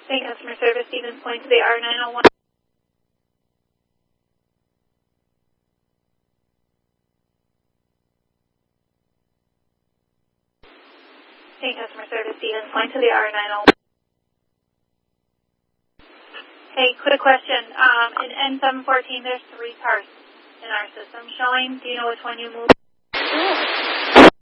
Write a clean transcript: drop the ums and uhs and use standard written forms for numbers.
Hey, customer service, Stevens Point to the R901. Hey, customer service, Stevens Point to the R901. Hey, quick question. In N714, there's 3 cars in our system showing. Do you know which one you moved?